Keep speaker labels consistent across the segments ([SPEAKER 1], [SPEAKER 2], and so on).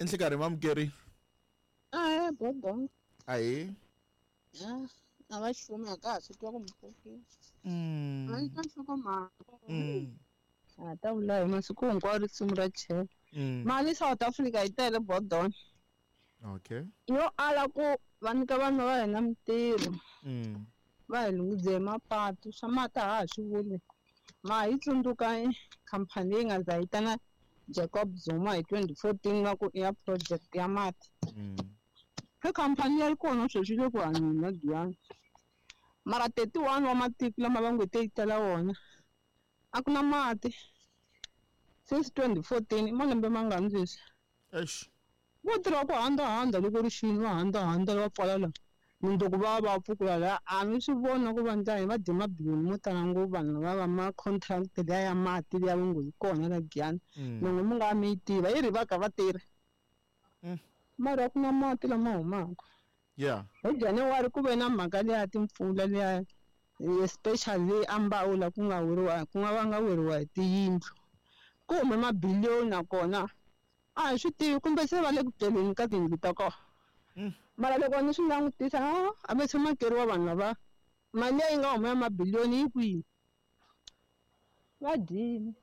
[SPEAKER 1] Inhlekari Mam Gary.
[SPEAKER 2] Bobo.
[SPEAKER 1] Aye.
[SPEAKER 2] Yeah. Abashumi akasitwa kumpoki. Ayitashoko ma. Tawula masiku hinkwawo tsumu che. Mali South Africa yi tele bodon.
[SPEAKER 1] Okay.
[SPEAKER 2] Yo ala ku vanhu ka vanhu va hina mitirho. Va hi lunghise mapatu swa mati a ha swi vuli. Ma hi tsundzuka khampani leyi nga za yi tana Jacob Zuma hi 2014 va ku ya project ya mati. He khampani ya ri kona sweswi le ku hanyeni na Giyani. Mara 31 wa matiko lama va ngwete yi tela wona. A ku na mati. Since 2014 malembe mangani sweswi.
[SPEAKER 1] Eish.
[SPEAKER 2] Vo tirha ku handahanda loko ri xini va handahanda va pfala la. Mundzuku va pfukula la a mi swi vona ku va njhani va dye mabiliyoni mo tala ngopfu vanhu va ma contract liya ya mati liya va ngo yi kona la Giyani. Loko mi nga mi yi tiva yi ri va ka va tirha. Mara ku na mati lama humaka.
[SPEAKER 1] Yeah.
[SPEAKER 2] Hi January ku ve na mhaka liya timpfula liya especially Ambawula ku nga va nga weriwa hi tiyindlu. Ku hume mabiliyoni nakona a hi swi tivi kumbe se va le ku tleleni ka tiyindlu ta kona. Mara loko ni swi langutisa a va tshama keriwa vanhu lava mali leyi nga huma ya mabiliyoni yi kwihi va dyile.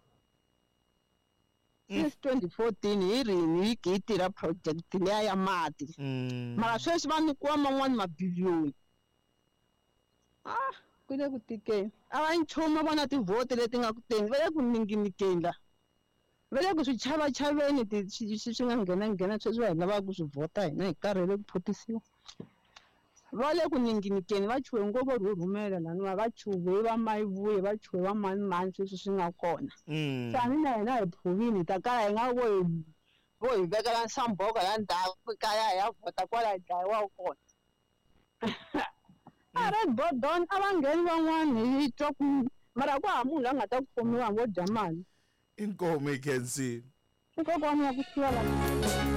[SPEAKER 2] Since 2014 hi rini hi yi tirha project liya ya mati. Mara sweswi va nyikiwa man'wani mabiliyoni. Ku le ku tikeni a va nchumu vona tivhoti leti nga ku teni va le ku ninginikeni la. Va le ku swi chavachaveni swi nga nghena sweswi va hi lavaka ku swi vhota hina hi karhele ku photisiwa. Va le ku ninginikeni va chuhe ngopfu rhurhumela laniwa va chuhe va Mayivuye va chuhe va mani sweswi swi nga kona. Sani na hina hi phuvini hi ta kala hi nga vo hi vekela Nsamboka la ndzhaku kaya hi ya vhota kwala hi dlayiwa kona. A red bodon a va ngheni van'wani hi twa ku mara ku hava munhu la nga ta ku khomiwa vo dya mali.
[SPEAKER 1] Inkomo ikhensini.
[SPEAKER 2] Swi kokwana ya ku siya la.